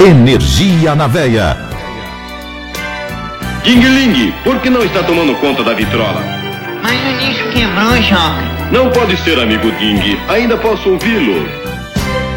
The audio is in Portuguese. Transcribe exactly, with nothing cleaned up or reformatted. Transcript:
Energia na veia. Ding Ling, por que não está tomando conta da vitrola? Mas o disco quebrou, Joca. Não pode ser, amigo Ding. Ainda posso ouvi-lo.